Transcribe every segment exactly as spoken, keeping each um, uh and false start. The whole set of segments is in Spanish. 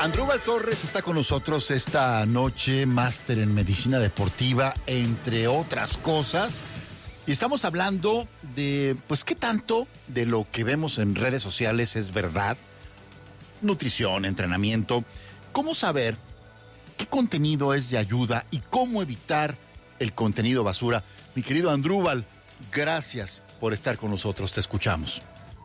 Andrúbal Torres está con nosotros esta noche, máster en medicina deportiva, entre otras cosas. Y estamos hablando de, pues, qué tanto de lo que vemos en redes sociales es verdad. Nutrición, entrenamiento. ¿Cómo saber qué contenido es de ayuda y cómo evitar el contenido basura? Mi querido Andrúbal, gracias por estar con nosotros. Te escuchamos.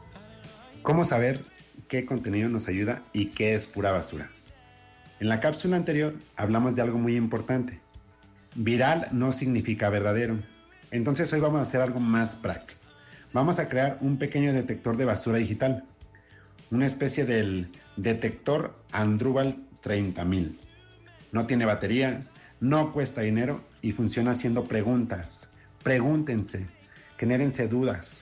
¿Cómo saber qué contenido nos ayuda y qué es pura basura? En la cápsula anterior hablamos de algo muy importante. Viral no significa verdadero. Entonces hoy vamos a hacer algo más práctico. Vamos a crear un pequeño detector de basura digital. Una especie del detector Andrúbal treinta mil. No tiene batería, no cuesta dinero y funciona haciendo preguntas. Pregúntense, genérense dudas.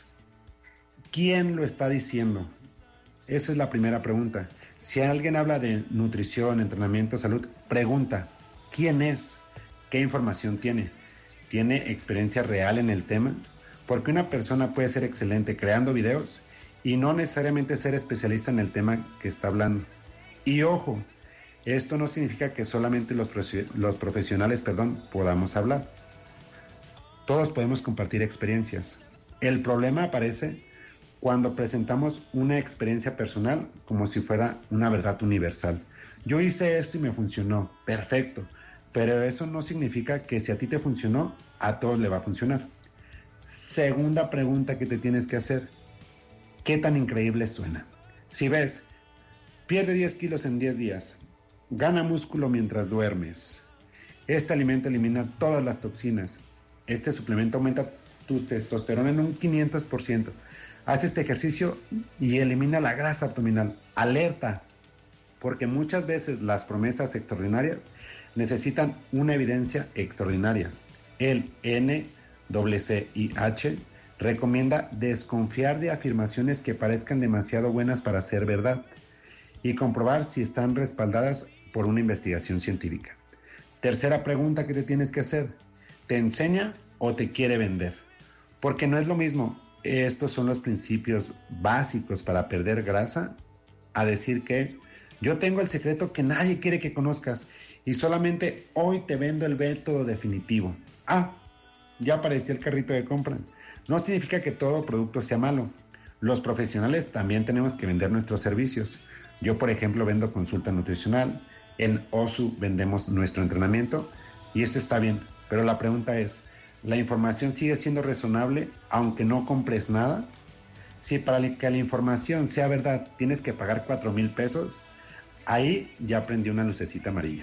¿Quién lo está diciendo? Esa es la primera pregunta. Si alguien habla de nutrición, entrenamiento, salud, pregunta, ¿quién es? ¿Qué información tiene? ¿Tiene experiencia real en el tema? Porque una persona puede ser excelente creando videos y no necesariamente ser especialista en el tema que está hablando. Y ojo, esto no significa que solamente los, los profesionales, perdón, podamos hablar. Todos podemos compartir experiencias. El problema aparece cuando presentamos una experiencia personal como si fuera una verdad universal. Yo hice esto y me funcionó, perfecto, pero eso no significa que si a ti te funcionó, a todos le va a funcionar. Segunda pregunta que te tienes que hacer, ¿qué tan increíble suena? Si ves, pierde diez kilos en diez días, gana músculo mientras duermes, este alimento elimina todas las toxinas, este suplemento aumenta tu testosterona en un quinientos por ciento, haz este ejercicio y elimina la grasa abdominal. Alerta, porque muchas veces las promesas extraordinarias necesitan una evidencia extraordinaria. El N C C I H recomienda desconfiar de afirmaciones que parezcan demasiado buenas para ser verdad y comprobar si están respaldadas por una investigación científica. Tercera pregunta que te tienes que hacer, ¿te enseña o te quiere vender? Porque no es lo mismo. Estos son los principios básicos para perder grasa, a decir que yo tengo el secreto que nadie quiere que conozcas y solamente hoy te vendo el método definitivo. Ah, ya apareció el carrito de compra. No significa que todo producto sea malo. Los profesionales también tenemos que vender nuestros servicios. Yo, por ejemplo, vendo consulta nutricional. En OSU vendemos nuestro entrenamiento y esto está bien, pero la pregunta es, ¿la información sigue siendo razonable aunque no compres nada? Si para que la información sea verdad tienes que pagar cuatro mil pesos, ahí ya prendí una lucecita amarilla.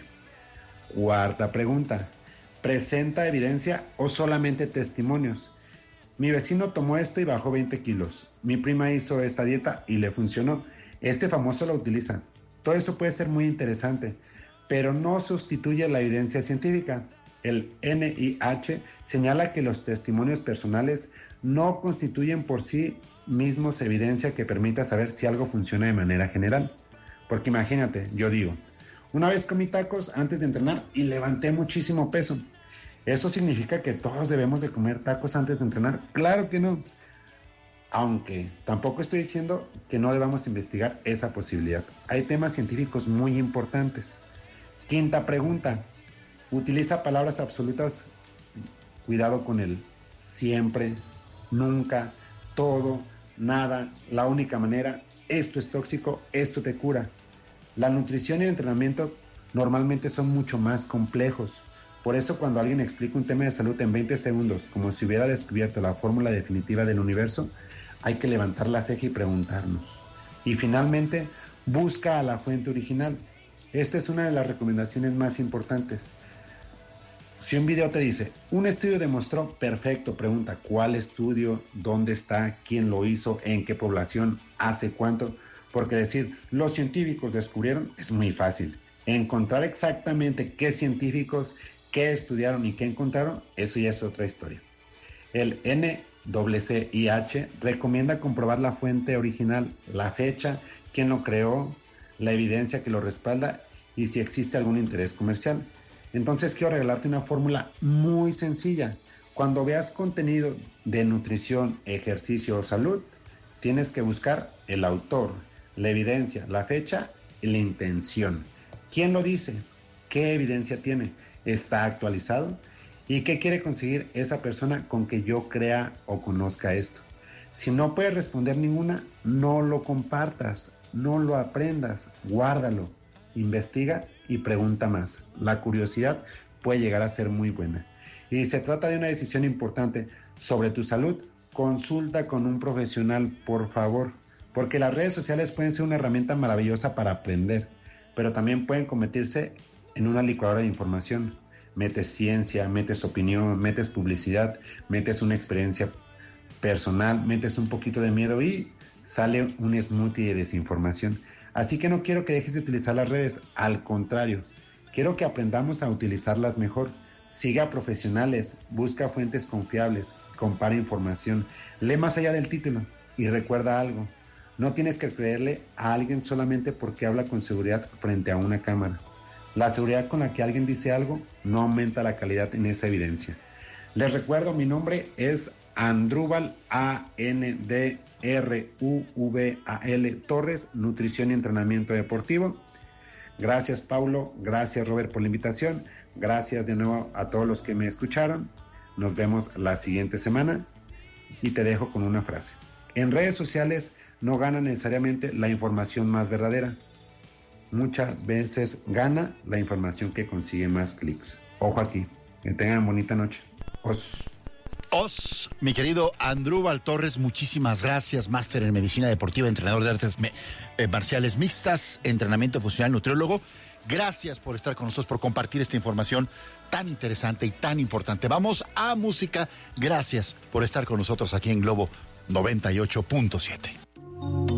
Cuarta pregunta, ¿presenta evidencia o solamente testimonios? Mi vecino tomó esto y bajó veinte kilos. Mi prima hizo esta dieta y le funcionó. Este famoso lo utiliza. Todo eso puede ser muy interesante, pero no sustituye la evidencia científica. El N I H señala que los testimonios personales no constituyen por sí mismos evidencia que permita saber si algo funciona de manera general. Porque imagínate, yo digo, una vez comí tacos antes de entrenar y levanté muchísimo peso. ¿Eso significa que todos debemos de comer tacos antes de entrenar? Claro que no. Aunque tampoco estoy diciendo que no debamos investigar esa posibilidad. Hay temas científicos muy importantes. Quinta pregunta. Utiliza palabras absolutas, cuidado con el siempre, nunca, todo, nada, la única manera, esto es tóxico, esto te cura. La nutrición y el entrenamiento normalmente son mucho más complejos. Por eso cuando alguien explica un tema de salud en veinte segundos, como si hubiera descubierto la fórmula definitiva del universo, hay que levantar la ceja y preguntarnos. Y finalmente, busca a la fuente original. Esta es una de las recomendaciones más importantes. Si un video te dice, un estudio demostró, perfecto, pregunta, ¿cuál estudio? ¿Dónde está? ¿Quién lo hizo? ¿En qué población? ¿Hace cuánto? Porque decir, los científicos descubrieron, es muy fácil. Encontrar exactamente qué científicos, qué estudiaron y qué encontraron, eso ya es otra historia. El N C C I H recomienda comprobar la fuente original, la fecha, quién lo creó, la evidencia que lo respalda y si existe algún interés comercial. Entonces quiero regalarte una fórmula muy sencilla. Cuando veas contenido de nutrición, ejercicio o salud, tienes que buscar el autor, la evidencia, la fecha y la intención. ¿Quién lo dice? ¿Qué evidencia tiene? ¿Está actualizado? ¿Y qué quiere conseguir esa persona con que yo crea o conozca esto? Si no puedes responder ninguna, no lo compartas, no lo aprendas, guárdalo, investiga y pregunta más. La curiosidad puede llegar a ser muy buena. Y si se trata de una decisión importante sobre tu salud, consulta con un profesional, por favor, porque las redes sociales pueden ser una herramienta maravillosa para aprender, pero también pueden convertirse en una licuadora de información. Metes ciencia, metes opinión, metes publicidad, metes una experiencia personal, metes un poquito de miedo y sale un smoothie de desinformación. Así que no quiero que dejes de utilizar las redes, al contrario, quiero que aprendamos a utilizarlas mejor. Sigue a profesionales, busca fuentes confiables, compara información, lee más allá del título y recuerda algo, no tienes que creerle a alguien solamente porque habla con seguridad frente a una cámara. La seguridad con la que alguien dice algo no aumenta la calidad en esa evidencia. Les recuerdo, mi nombre es Andrúbal, A N D R U V A L Torres, Nutrición y Entrenamiento Deportivo. Gracias, Paulo, gracias, Robert, por la invitación. Gracias de nuevo a todos los que me escucharon. Nos vemos la siguiente semana y te dejo con una frase. En redes sociales no gana necesariamente la información más verdadera. Muchas veces gana la información que consigue más clics. Ojo aquí. Que tengan bonita noche. Os. Os, mi querido Andrúbal Torres, muchísimas gracias, máster en medicina deportiva, entrenador de artes me, eh, marciales mixtas, entrenamiento funcional, nutriólogo. Gracias por estar con nosotros, por compartir esta información tan interesante y tan importante. Vamos a música. Gracias por estar con nosotros aquí en Globo noventa y ocho punto siete.